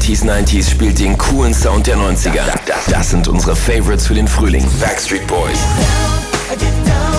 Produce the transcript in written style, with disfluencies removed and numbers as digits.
80s, 90s spielt den coolen Sound der 90er. Das sind unsere Favorites für den Frühling. Backstreet Boys. I get down.